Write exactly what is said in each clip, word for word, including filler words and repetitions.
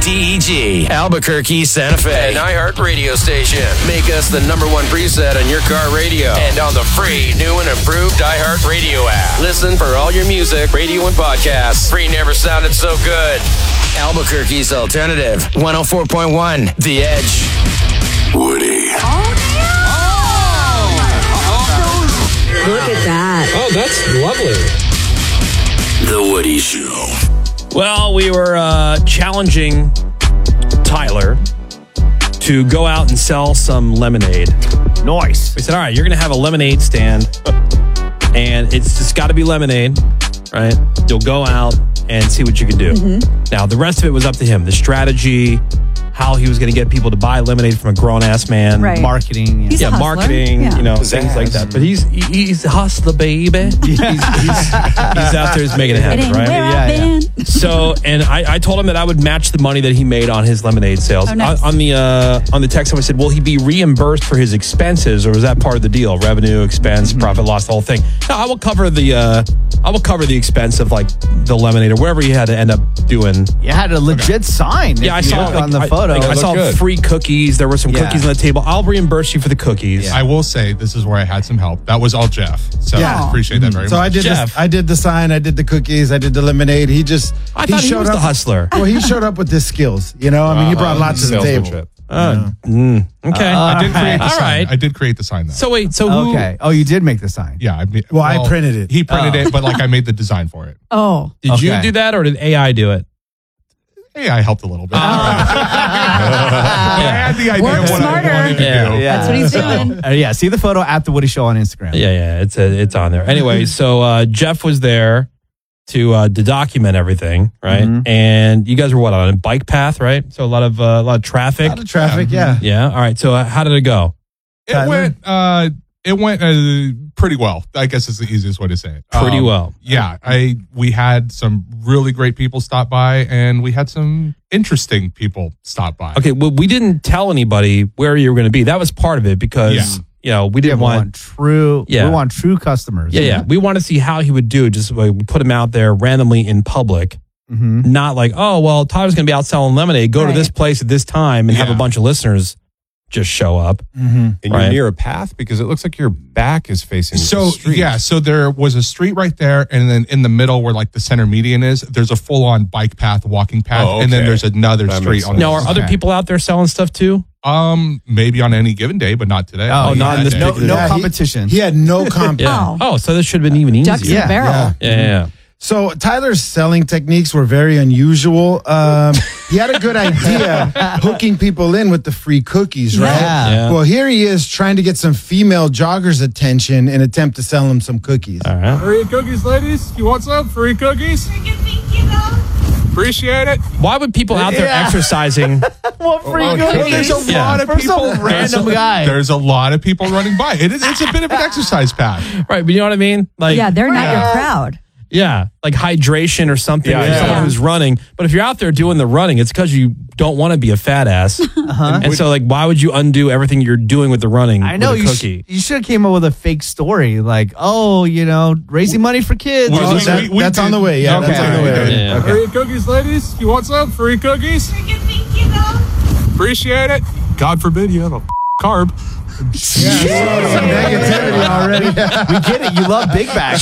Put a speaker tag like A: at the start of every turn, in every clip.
A: D E G, Albuquerque, Santa Fe, an iHeart radio station. Make us the number one preset on your car radio and on the free, new and improved iHeart radio app. Listen for all your music, radio, and podcasts. Free never sounded so good. Albuquerque's alternative, one oh four point one, The Edge. Woody.
B: Oh, look at that.
C: Oh, that's lovely.
A: The Woody Show.
D: Well, we were uh, challenging Tyler to go out and sell some lemonade.
E: Nice.
D: We said, all right, you're going to have a lemonade stand, and it's just got to be lemonade, right? You'll go out and see what you can do. Mm-hmm. Now, the rest of it was up to him. The strategy, how he was going to get people to buy lemonade from a grown-ass man.
E: Right. Marketing.
B: He's
D: yeah,
B: a hustler.
D: marketing,
B: Yeah.
D: you know, things like that. But he's he's a hustler, baby. he's, he's, he's out there just making it happen,
B: It ain't
D: right?
B: where
D: Yeah,
B: I've
D: yeah.
B: been.
D: So, and I, I told him that I would match the money that he made on his lemonade sales.
B: Oh, nice.
D: on, on the uh, on the text, I said, "Will he be reimbursed for his expenses, or was that part of the deal? Revenue, expense, mm-hmm. profit, loss, the whole thing?" No, I will cover the uh, I will cover the expense of like the lemonade or whatever he had to end up doing.
E: You had a legit sign.
D: Yeah, I
E: if you
D: saw
E: look
D: like,
E: on the
D: I,
E: photo.
D: like, I saw
C: good.
D: free cookies. There were some
E: Yeah.
D: cookies on the table. I'll reimburse you for the cookies.
C: I will say this is where I had some help. That was all Jeff. So
F: Yeah.
C: I appreciate that very
F: So I
C: much.
F: did
D: Jeff.
F: this, I did the sign, I did the cookies, I did the lemonade. He just
D: I thought he was the hustler.
F: Well, he showed up with his skills. You know, I mean, he brought lots to the table.
C: Salesmanship.
D: Uh, mm, okay.
C: I did create the
D: All
C: sign.
D: right.
C: I did create the sign though.
D: So wait. So who?
E: Okay. Oh, you did make the sign.
C: yeah. I mean,
F: Well, I printed it.
C: He printed
E: Oh.
C: it, but like I made the design for it.
B: Oh.
D: Did you
E: Okay.
D: do that, or did A I do it?
C: Hey, I helped a little bit.
D: Oh.
C: I had the idea
B: Work
C: of what
B: smarter.
C: I wanted to
D: Yeah.
C: do.
E: Yeah.
B: That's what he's doing.
E: Uh, yeah. See the photo at the Woody Show on Instagram.
D: Yeah, yeah. It's a, it's on there. Anyway, so uh, Jeff was there to uh, to document everything, right?
E: Mhm.
D: And you guys were what, on a bike path, right? So a lot of uh, a lot of traffic.
F: A lot of traffic, yeah.
D: Yeah. All right. So uh, how did it go?
C: It
F: Tyler?
C: went. Uh, it went uh, pretty well. I guess is the easiest way to say it.
D: Pretty
C: Um,
D: well.
C: Yeah, I we had some really great people stop by, and we had some interesting people stop by.
D: Okay. Well, we didn't tell anybody where you were going to be. That was part of it because
C: Yeah.
D: you know we
E: We
D: didn't want.
E: want true.
D: Yeah.
E: We want true customers.
D: Yeah, yeah. We want to see how he would do. Just like, we put him out there randomly in public.
E: Mm-hmm.
D: Not like, oh, well, Tyler's going to be out selling lemonade. Go
B: Right.
D: to this place at this time and have
C: Yeah.
D: a bunch of listeners just show up.
F: Mm-hmm.
G: And
D: Right.
G: you're near a path because it looks like your back is facing
C: So
G: the street.
C: yeah, so there was a street right there, and then in the middle where like the center median is, there's a full on bike path, walking path,
G: Oh,
C: and then
G: okay.
C: there's another
G: That
C: street
G: makes
C: on
G: sense.
C: the
D: Now, are other
C: path.
D: people out there selling stuff too?
C: Um, maybe on any given day, but not today.
E: Oh,
D: not in this
C: day.
E: No,
D: particular-
E: no
F: Yeah, he-
E: competition.
F: He had no comp.
D: Yeah.
B: Oh.
D: Oh, so this should have been even easier.
B: Ducks in
E: Yeah,
B: a barrel.
F: yeah.
D: Yeah, yeah, yeah.
F: So Tyler's selling techniques were very unusual. Um, he had a good idea hooking people in with the free cookies, right?
E: Yeah.
D: Yeah.
F: Well, here he is trying to get some female joggers' attention in attempt to sell them some cookies.
D: All right.
C: Free cookies, ladies. You want some free cookies? Appreciate it.
D: Why would people out there
E: Yeah.
D: exercising?
E: What free
C: Well,
E: cookies?
C: there's a
D: Yeah.
C: lot of
E: For
C: people.
E: some
C: there's
E: random
C: a,
E: guy.
C: There's a lot of people running by. It is, it's a bit of an exercise path.
D: Right, but you know what I mean? Like,
B: Yeah, they're not your crowd.
D: yeah, like hydration or something
G: Yeah,
D: for
G: yeah.
D: someone who's running. But if you're out there doing the running, it's because you don't want to be a fat ass.
E: Uh-huh.
D: And so, like, why would you undo everything you're doing with the running?
E: I know
D: with a
E: you.
D: cookie.
E: Sh- you should have came up with a fake story, like, oh, you know, raising money for kids.
C: We-
F: Oh,
C: we-
F: that-
C: we- we
F: that's
C: did-
F: on the way. Yeah,
C: Okay.
F: that's on the way.
C: Okay.
D: Yeah, okay.
C: Free cookies, ladies. You want some free cookies? Appreciate it. God forbid you have a carb.
F: Yeah, some negativity already.
E: We get it. You love big bags.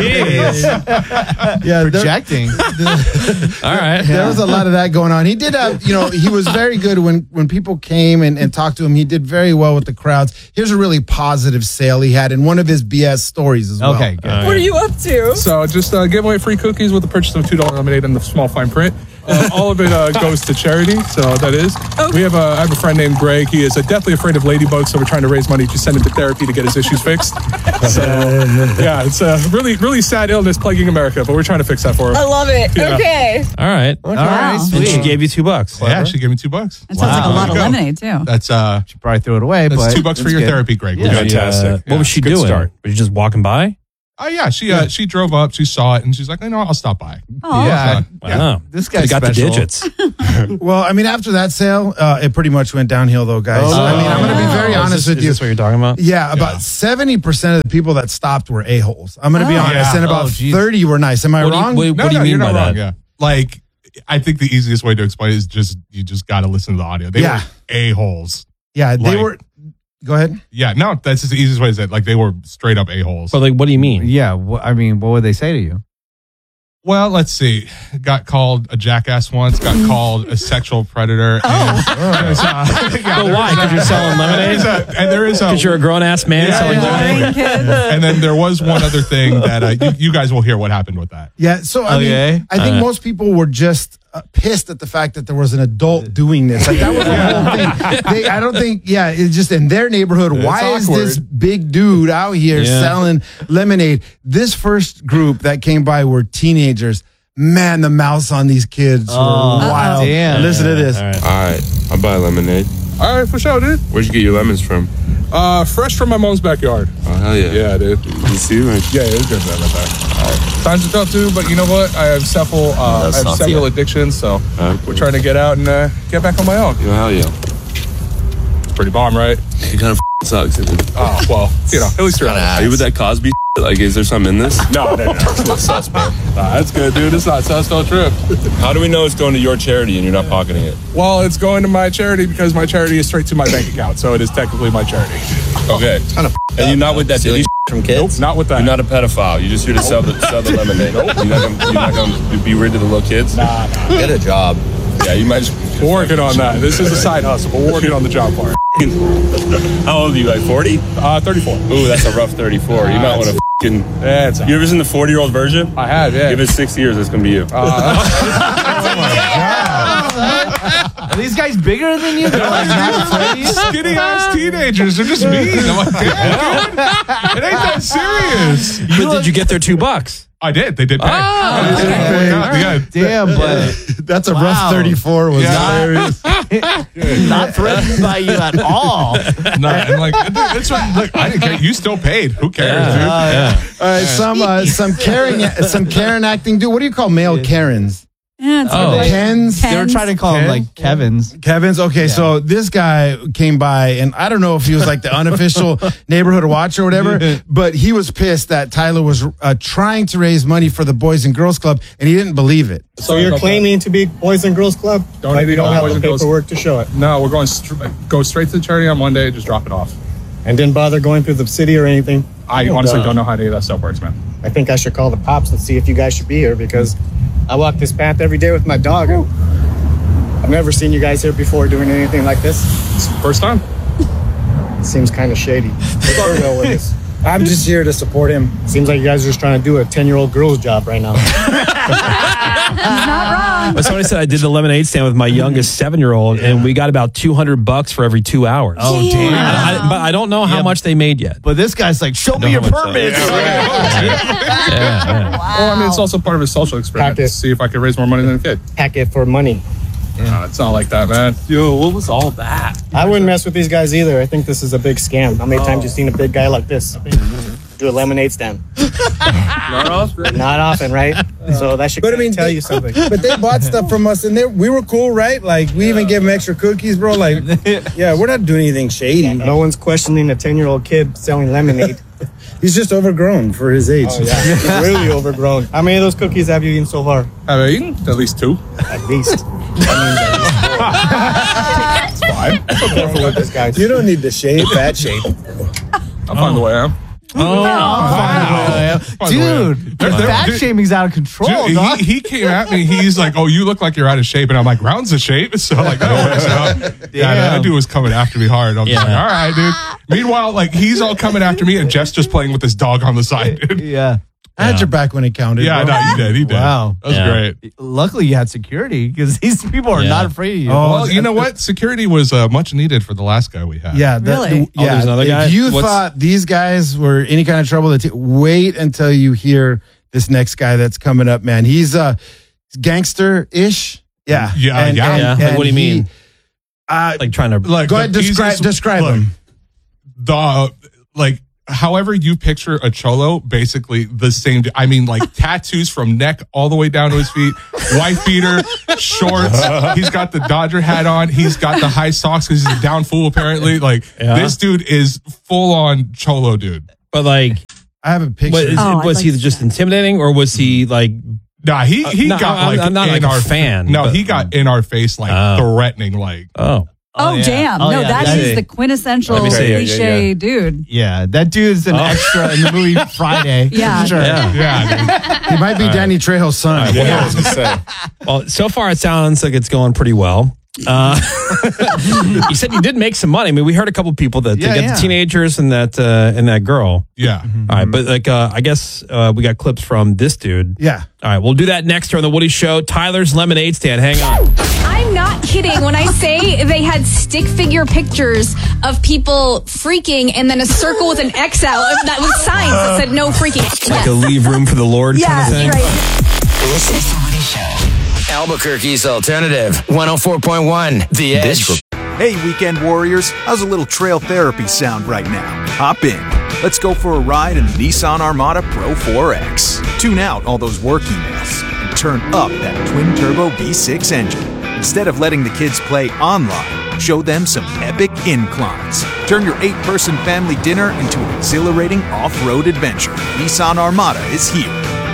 F: yeah, there,
E: Projecting.
D: All right.
F: there was a lot of that going on. He did have, you know, he was very good when when people came and, and talked to him. He did very well with the crowds. Here's a really positive sale he had in one of his B S stories as well.
E: Okay, good.
B: What are you up to?
H: So just uh, give away free cookies with the purchase of two dollar lemonade and the small fine print. Uh, all of it uh, goes to charity, so that is. We have a, I have a friend named Greg. He is uh, deathly afraid of ladybugs, so we're trying to raise money to send him to therapy to get his issues fixed. So, yeah, it's a really, really sad illness plaguing America, but we're trying to fix that for him.
I: I love it.
H: Yeah.
I: Okay.
D: All right.
E: All right,
D: And she
E: sweet.
D: gave you two bucks.
C: Yeah, she gave me two bucks.
B: That sounds like a
E: Wow.
B: lot of
C: There you go.
B: lemonade, too.
C: That's uh,
E: She probably threw it away,
C: that's
E: but
C: two bucks for
E: it's
C: your
E: good.
C: therapy, Greg.
E: Yeah.
C: We'll do it.
G: Fantastic.
D: Uh, what was she
G: Good
D: doing?
G: start.
D: Was she just walking by?
C: Oh yeah, she uh, she drove up, she saw it, and she's like, "I know, I'll stop by."
B: Oh,
E: Yeah.
D: Wow.
E: This guy's
D: Got
E: special.
D: the digits.
F: Well, I mean, after that sale, uh, it pretty much went downhill, though, guys.
E: Oh.
F: I mean, I'm going to be very
D: Oh, is
F: honest
D: this-
F: with
D: is
F: you.
D: this what you're talking about?
F: Yeah, about
C: Yeah.
F: seventy percent of the people that stopped were a-holes. I'm going to be
B: Oh.
F: honest.
C: Yeah.
F: And about
E: Oh, geez.
F: thirty were nice. Am I
D: What do you-
F: wrong?
D: what-
C: No,
D: what do you
C: no,
D: mean
C: you're
D: by
C: not
D: that?
C: wrong, yeah. Like I think the easiest way to explain it is just you just got to listen to the audio. They
F: Yeah.
C: were a-holes.
F: Yeah, they
C: Like-
F: were. Go ahead.
C: Yeah, no, that's just the easiest way to say it. Like they were straight up a-holes.
D: But like, what do you mean?
E: Yeah. wh- I mean, what would they say to you?
C: Well, let's see. Got called a jackass once. Got called a sexual predator. And there's, uh, yeah,
D: But why? Because you're selling
C: there's
D: lemonade?
C: a, and there is a,
D: Because you're a grown ass man
C: Yeah,
D: selling
C: yeah.
D: lemonade?
B: Kids.
C: and then there was one other thing that uh, you, you guys will hear what happened with that.
F: Yeah, so I
E: Okay.
F: mean, I think
D: Uh.
F: most people were just uh, pissed at the fact that there was an adult doing this. Like that was the whole thing. They, I don't think, yeah, it's just in their neighborhood. Why is
C: awkward.
F: this big dude out here
D: Yeah.
F: selling lemonade? This first group that came by were teenagers. Man, the mouths on these kids were wild.
E: damn.
F: Listen to this.
D: All right.
I: All right, I'll buy lemonade.
H: All right, for sure, dude.
I: Where'd you get your lemons from?
H: Uh, fresh from my mom's backyard.
I: Oh, hell yeah.
H: Yeah, dude.
I: You see, man?
H: Yeah, it's good man, right there. All right. Times are tough too, but you know what? I have several, uh,
I: That's
H: I have
I: not
H: several
I: the-
H: addictions, so
I: Okay.
H: we're trying to get out and uh, get back on my own.
I: You know, hell yeah.
H: It's pretty bomb, right?
I: It kind of sucks. Isn't it?
H: Oh well, you know, at least you're
I: Are you with that Cosby? Like, is there something in this?
H: No, no, no, it's not sus, man. Nah, that's good, dude. It's not sus, no trip.
I: How do we know it's going to your charity and you're not pocketing it?
H: Well, it's going to my charity because my charity is straight to my bank account, so it is technically my charity.
I: Okay. And you're not with that Diddy
J: From kids?
H: Not with that.
I: You're not a pedophile. You're just here to sell the sell the lemonade. You're not gonna, you're not gonna be rid of the little kids.
H: Nah, nah.
J: Get a job.
I: Yeah, you might. Just,
H: We're working on that. This is a side hustle, but we're working on the job part.
I: How old are you? Like forty?
H: Uh, thirty-four.
I: Ooh, that's a rough thirty-four. You might want to fucking.
H: Yeah, it's
I: You ever seen the forty-year-old version?
H: I have, yeah.
I: Give it six years. It's gonna be you.
E: Are these guys bigger than you? They're like not afraid of you?
C: Skinny ass teenagers. They're just mean. I'm like, damn, dude. It ain't that serious.
D: But did you get their two bucks?
C: I did. They did pay.
D: Ah,
C: yeah, yeah.
E: Damn, but
F: That's a
E: Wow.
F: rough thirty-four. Was
C: Yeah.
F: hilarious.
E: not threatened by you at all.
C: No, and like it's what, look, I didn't care. You still paid. Who cares, dude?
D: Yeah.
F: All right, some uh, some Karen some Karen acting. Dude, what do you call male Karens?
B: Yeah, it's
D: Oh.
B: like
F: Kens?
E: They were trying to call him
F: Ken?
E: like Kevin's.
F: Kevin's okay. So this guy came by, and I don't know if he was like the unofficial neighborhood watch or whatever, but he was pissed that Tyler was uh, trying to raise money for the Boys and Girls Club, and he didn't believe it.
K: So you're claiming to be Boys and Girls Club,
H: Don't
K: but
H: need
K: you don't
H: all
K: have
H: Boys
K: the
H: and Girls-
K: paperwork to show it,
H: No, we're going str- go straight to the charity on Monday. Just drop it off.
K: and didn't bother going through the city or anything.
H: I
K: Oh,
H: honestly
K: duh.
H: don't know how any of that stuff works, man.
K: I think I should call the cops and see if you guys should be here because I walk this path every day with my dog. And I've never seen you guys here before doing anything like this.
H: It's the first time.
K: Seems kind of shady. What's your deal with this? I'm just here to support him. Seems like you guys are just trying to do a ten-year-old girl's job right now.
B: He's not wrong.
D: But somebody said I did the lemonade stand with my youngest seven-year-old, and we got about two hundred bucks for every two hours.
E: Oh, damn.
D: I, I, but I don't know how
E: Yeah.
D: much they made yet.
E: But this guy's like, show me your
D: how much, uh,
E: permits.
D: Yeah, yeah.
H: Well, I mean, it's also part of a social experiment
K: Pack it.
H: to see if I can raise more money than a kid.
K: Pack it for money.
H: No, it's not like that, man.
I: Yo, what was all that?
K: I wouldn't mess with these guys either. I think this is a big scam. How many times you seen a big guy like this do a lemonade stand?
I: Not often.
K: Not often, right? So that should
F: But I mean,
K: tell
F: they-
K: you something.
F: But they bought stuff from us, and they, we were cool, right? Like we even gave them extra cookies, bro. Like, yeah, we're not doing anything shady.
K: No one's questioning a ten-year-old kid selling lemonade.
F: He's just overgrown for his age.
K: Oh, yeah. He's really overgrown. How many of those cookies have you eaten so far?
H: Have I eaten? At least two.
K: At least. That means at least four.
H: It's fine.
K: So careful with this, guys.
F: You don't need the shape, that shape.
H: I'll find the way I am.
E: Oh, wow. Dude, the
C: They're-
E: fat
C: dude-
E: shaming's out of control,
C: Dude,
E: dog.
C: he, he came at me. He's like, "Oh, you look like you're out of shape," and I'm like, "Round's a shape." So like, no way. So, yeah, that dude was coming after me hard. I'm just like,
D: Yeah.
C: "All right, dude." Meanwhile, like he's all coming after me, and Jeff's just playing with his dog on the side. Dude.
E: Yeah.
F: I had your back when it counted.
C: Yeah,
F: bro.
C: no, he did. He did.
E: Wow.
C: That was
D: Yeah.
C: great.
E: Luckily, you had security because these people are
D: Yeah.
E: not afraid of you.
F: Oh,
C: Well, you know what? Security was uh, much needed for the last guy we had.
F: Yeah, that,
B: Really?
F: the-
D: Oh,
F: yeah.
D: there's another
F: if
D: guy?
F: you
D: What's-
F: thought these guys were any kind of trouble, to wait until you hear this next guy that's coming up, man. He's uh, gangster-ish. Yeah,
C: Yeah, yeah.
D: Yeah, like, what do you
F: he-
D: mean?
F: Uh,
D: Like trying to.
C: Like,
F: go ahead,
C: the
F: describe
C: easiest-
F: describe
C: look,
F: him.
C: The like, however you picture a cholo, basically the same. I mean, like tattoos from neck all the way down to his feet, wife beater, shorts. He's got the Dodger hat on. He's got the high socks because he's a down fool. Apparently, like
D: Yeah.
C: this dude is full on cholo, dude.
D: But like,
F: I have a picture.
D: what, is,
B: Oh, I'd
D: was
B: like
D: he
B: to
D: just
B: see that.
D: intimidating, or was he like
C: Nah, he he
D: Uh, no,
C: got
D: I'm-
C: like
D: I'm not
C: in
D: like a
C: our
D: fan,
C: No,
D: but-
C: he got in our face like
D: Oh.
C: threatening, like
D: Oh.
B: Oh,
E: yeah.
B: damn.
E: Oh,
B: no,
E: yeah,
B: that
E: that
B: is
E: is-
B: the quintessential
D: Let me see. Yeah,
B: cliche
I: yeah, yeah.
B: dude.
E: Yeah, that dude's an
D: Oh.
E: extra in the movie Friday.
B: Yeah.
E: Sure.
D: Yeah.
C: yeah,
F: He might be Danny Trejo's son.
I: Yeah, I was gonna say.
D: Well, so far it sounds like it's going pretty well. Uh, you said you did make some money. I mean, we heard a couple people that
E: Yeah,
D: they got
E: yeah.
D: the teenagers and that uh, and that girl.
C: yeah.
D: All right, but like uh, I guess uh, we got clips from this dude.
F: Yeah.
D: All right, we'll do that next here on the Woody Show. Tyler's Lemonade Stand. Hang on.
J: I'm not kidding when I say they had stick figure pictures of people freaking and then a circle with an X out that was signs that said no freaking.
D: Like a leave room for the Lord kind of thing.
A: Albuquerque's alternative. one oh four point one The Edge.
L: Hey, weekend warriors, how's a little trail therapy sound right now? Hop in. Let's go for a ride in the Nissan Armada Pro four X. Tune out all those work emails and turn up that twin-turbo V six engine. Instead of letting the kids play online, show them some epic inclines. Turn your eight-person family dinner into an exhilarating off-road adventure. Nissan Armada is here.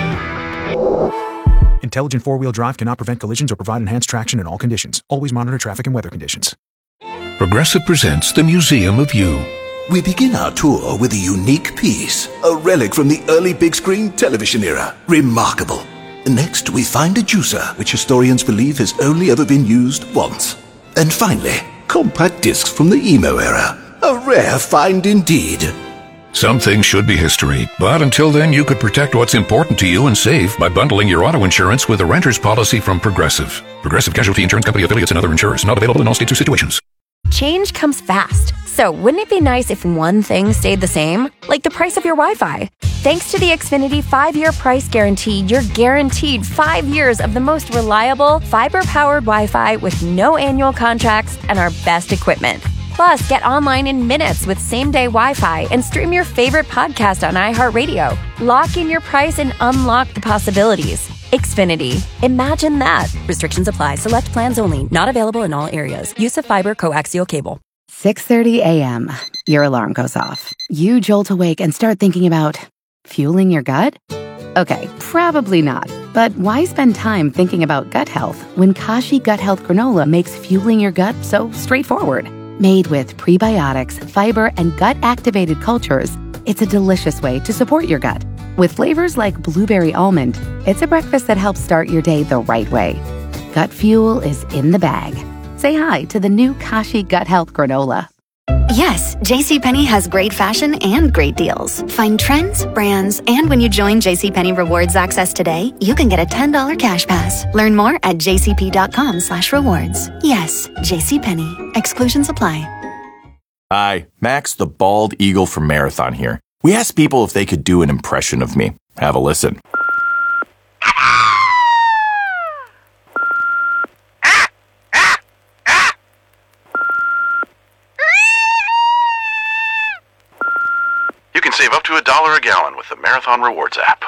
L: Intelligent four-wheel drive cannot prevent collisions or provide enhanced traction in all conditions. Always monitor traffic and weather conditions.
M: Progressive presents the Museum of You. We begin our tour with a unique piece, a relic from the early big screen television era. Remarkable. Next, we find a juicer, which historians believe has only ever been used once. And finally, compact discs from the emo era. A rare find indeed. Some things should be history, but until then you could protect what's important to you and save by bundling your auto insurance with a renter's policy from Progressive. Progressive Casualty Insurance Company affiliates and other insurers. Not available in all states or situations.
N: Change comes fast. So wouldn't it be nice if one thing stayed the same? Like the price of your Wi-Fi. Thanks to the Xfinity five-year price guarantee, you're guaranteed five years of the most reliable, fiber-powered Wi-Fi with no annual contracts and our best equipment. Plus, get online in minutes with same-day Wi-Fi and stream your favorite podcast on iHeartRadio. Lock in your price and unlock the possibilities. Xfinity. Imagine that. Restrictions apply. Select plans only. Not available in all areas. Use of fiber coaxial cable.
O: six thirty a.m. Your alarm goes off. You jolt awake and start thinking about fueling your gut? Okay, probably not. But why spend time thinking about gut health when Kashi Gut Health Granola makes fueling your gut so straightforward? Made with prebiotics, fiber, and gut-activated cultures, it's a delicious way to support your gut. With flavors like blueberry almond, it's a breakfast that helps start your day the right way. Gut fuel is in the bag. Say hi to the new Kashi Gut Health Granola.
P: Yes, JCPenney has great fashion and great deals. Find trends, brands, and when you join JCPenney Rewards Access today, you can get a ten dollars cash pass. Learn more at jcp.com slash rewards. Yes, JCPenney. Exclusions apply.
Q: Hi, Max the Bald Eagle from Marathon here. We asked people if they could do an impression of me. Have a listen.
R: You can save up to a dollar a gallon with the Marathon Rewards app.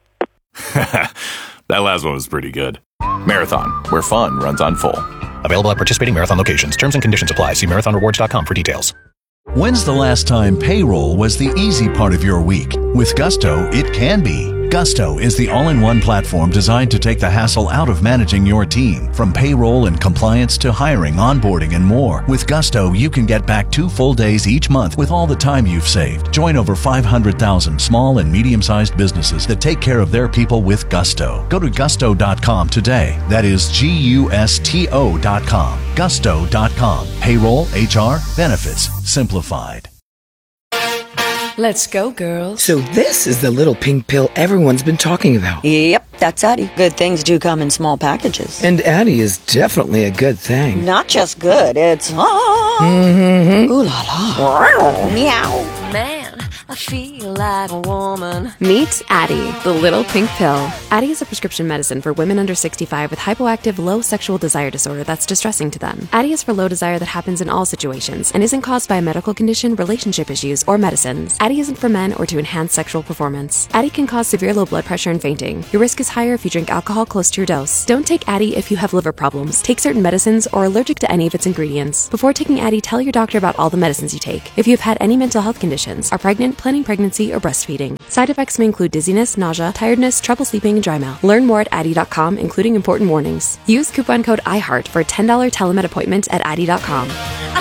Q: That last one was pretty good. Marathon, where fun runs on full.
S: Available at participating Marathon locations. Terms and conditions apply. See marathon rewards dot com for details.
T: When's the last time payroll was the easy part of your week? With Gusto, it can be. Gusto is the all-in-one platform designed to take the hassle out of managing your team. From payroll and compliance to hiring, onboarding, and more. With Gusto, you can get back two full days each month with all the time you've saved. Join over five hundred thousand small and medium-sized businesses that take care of their people with Gusto. Go to gusto dot com today. That is G U S T O dot com. gusto dot com. Payroll, H R, benefits, simplified.
U: Let's go, girls. So this is the little pink pill everyone's been talking about.
V: Yep, that's Addie. Good things do come in small packages.
U: And Addie is definitely a good thing.
V: Not just good, it's... Ah,
U: mm-hmm.
V: Ooh la la. Meow.
W: Man, I feel like a woman.
X: Meet Addie, the little pink pill. Addie is a prescription medicine for women under sixty-five with hypoactive low sexual desire disorder that's distressing to them. Addie is for low desire that happens in all situations and isn't caused by a medical condition, relationship issues, or medicines. Addie isn't for men or to enhance sexual performance. Addie can cause severe low blood pressure and fainting. Your risk is higher if you drink alcohol close to your dose. Don't take Addie if you have liver problems, take certain medicines, or are allergic to any of its ingredients. Before taking Addie, tell your doctor about all the medicines you take. If you have had any mental health conditions, are pregnant, planning pregnancy, or breastfeeding. Side effects may include dizziness, nausea, tiredness, trouble sleeping, and dry mouth. Learn more at addy dot com, including important warnings. Use coupon code iHeart for a ten dollars telemed appointment at addy dot com.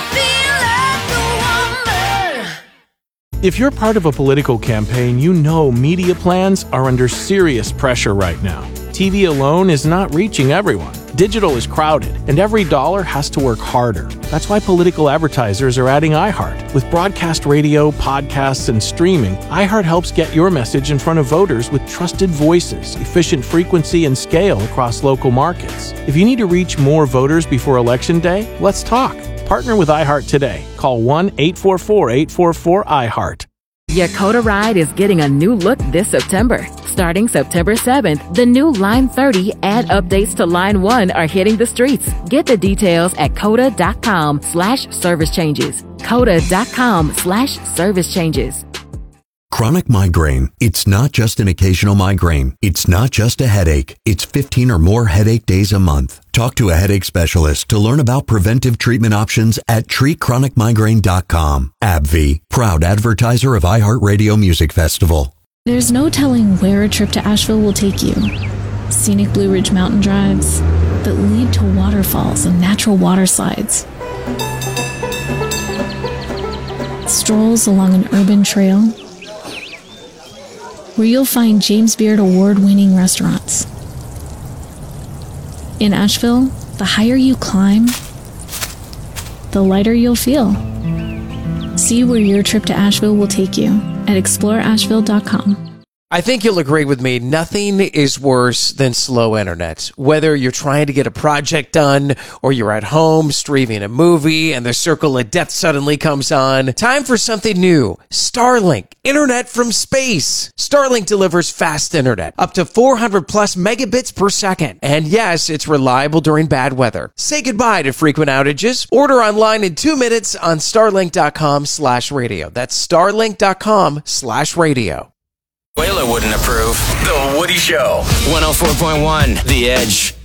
B: If you're part of a political campaign, you know media plans are under serious pressure right now. T V alone is not reaching everyone. Digital is crowded, and every dollar has to work harder. That's why political advertisers are adding iHeart. With broadcast radio, podcasts, and streaming, iHeart helps get your message in front of voters with trusted voices, efficient frequency, and scale across local markets. If you need to reach more voters before Election Day, let's talk. Partner with iHeart today. Call one eight four four, eight four four, iHeart.
G: Yakota Ride is getting a new look this September. Starting September seventh, the new Line thirty and updates to Line one are hitting the streets. Get the details at coda.com slash service changes. coda.com slash service changes.
H: Chronic migraine. It's not just an occasional migraine. It's not just a headache. It's fifteen or more headache days a month. Talk to a headache specialist to learn about preventive treatment options at treat chronic migraine dot com. AbbVie, proud advertiser of iHeartRadio Music Festival.
K: There's no telling where a trip to Asheville will take you. Scenic Blue Ridge mountain drives that lead to waterfalls and natural water slides. Strolls along an urban trail where you'll find James Beard award-winning restaurants. In Asheville, the higher you climb, the lighter you'll feel. See where your trip to Asheville will take you at explore asheville dot com.
Y: I think you'll agree with me, nothing is worse than slow internet. Whether you're trying to get a project done or you're at home streaming a movie and the circle of death suddenly comes on, time for something new. Starlink, internet from space. Starlink delivers fast internet, up to four hundred plus megabits per second. And yes, it's reliable during bad weather. Say goodbye to frequent outages. Order online in two minutes on starlink.com slash radio. That's starlink.com slash radio.
A: Wayla wouldn't approve. The Woody Show. one oh four point one, The Edge.